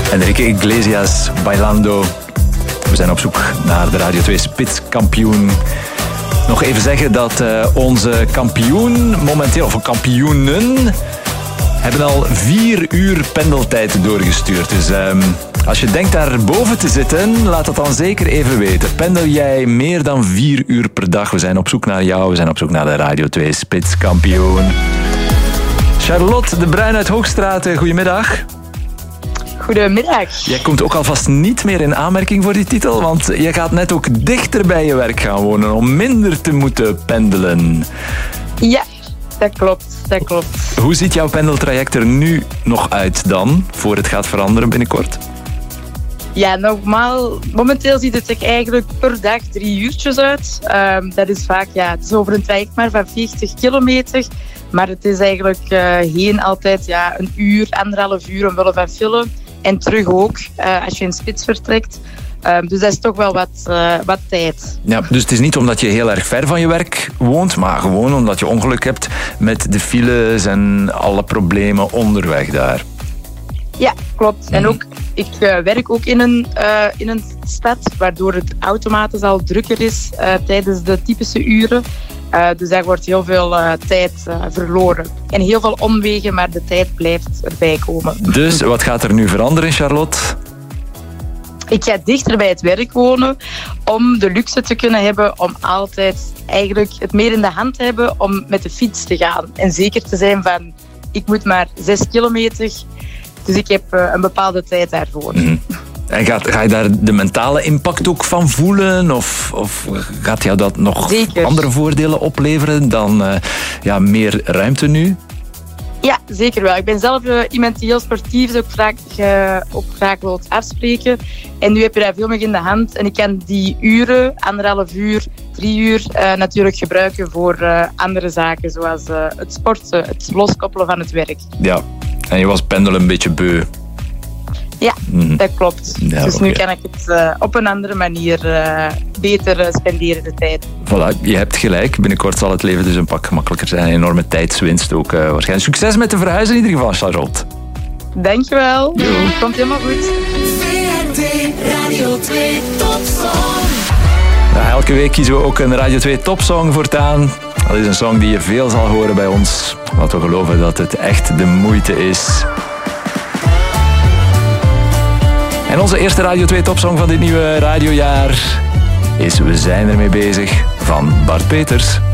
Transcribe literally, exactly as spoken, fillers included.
Enrique Iglesias, Bailando. We zijn op zoek naar de Radio twee Spitskampioen. Nog even zeggen dat uh, onze kampioen momenteel, of kampioenen, hebben al vier uur pendeltijd doorgestuurd. Dus um, als je denkt daar boven te zitten, laat dat dan zeker even weten. Pendel jij meer dan vier uur per dag? We zijn op zoek naar jou. We zijn op zoek naar de Radio twee Spitskampioen. Charlotte de Bruin uit Hoogstraat, goedemiddag. Goedemiddag. Jij komt ook alvast niet meer in aanmerking voor die titel, want je gaat net ook dichter bij je werk gaan wonen om minder te moeten pendelen. Ja, dat klopt. Dat klopt. Hoe ziet jouw pendeltraject er nu nog uit dan, voor het gaat veranderen binnenkort? Ja, normaal, momenteel ziet het er eigenlijk per dag drie uurtjes uit. Um, dat is vaak, ja, het is over een traject maar van veertig kilometer. Maar het is eigenlijk uh, heen altijd ja, een uur, anderhalf uur omwille van filmen. En terug ook, uh, als je in Spits vertrekt. Um, dus dat is toch wel wat, uh, wat tijd. Ja, dus het is niet omdat je heel erg ver van je werk woont, maar gewoon omdat je ongeluk hebt met de files en alle problemen onderweg daar. Ja, klopt. Mm. En ook, ik uh, werk ook in een, uh, in een stad, waardoor het automatisch al drukker is uh, tijdens de typische uren. Uh, dus daar wordt heel veel uh, tijd uh, verloren. En heel veel omwegen, maar de tijd blijft erbij komen. Dus wat gaat er nu veranderen, Charlotte? Ik ga dichter bij het werk wonen om de luxe te kunnen hebben om altijd eigenlijk het meer in de hand te hebben om met de fiets te gaan. En zeker te zijn van, ik moet maar zes kilometer, dus ik heb uh, een bepaalde tijd daarvoor. Mm. En gaat, ga je daar de mentale impact ook van voelen? Of, of gaat jou dat nog zeker andere voordelen opleveren dan uh, ja, meer ruimte nu? Ja, zeker wel. Ik ben zelf uh, iemand die heel sportief is, ook vaak, uh, ook graag wil afspreken. En nu heb je daar veel meer in de hand. En ik kan die uren, anderhalf uur, drie uur, uh, natuurlijk gebruiken voor uh, andere zaken. Zoals uh, het sporten, het loskoppelen van het werk. Ja, en je was pendelen een beetje beu. Ja, mm. dat klopt. Ja, dus okay. Nu kan ik het uh, op een andere manier uh, beter uh, spenderen, de tijd. Voilà, je hebt gelijk. Binnenkort zal het leven dus een pak gemakkelijker zijn. Een enorme tijdswinst ook uh, waarschijnlijk. Succes met de verhuizen in ieder geval, Charlotte. Dankjewel. Jo. Komt helemaal goed. V R T Radio twee Topsong. Ja, elke week kiezen we ook een Radio twee Topsong voortaan. Dat is een song die je veel zal horen bij ons. Omdat we geloven dat het echt de moeite is. En onze eerste Radio twee Topsong van dit nieuwe radiojaar is We zijn ermee bezig van Bart Peters.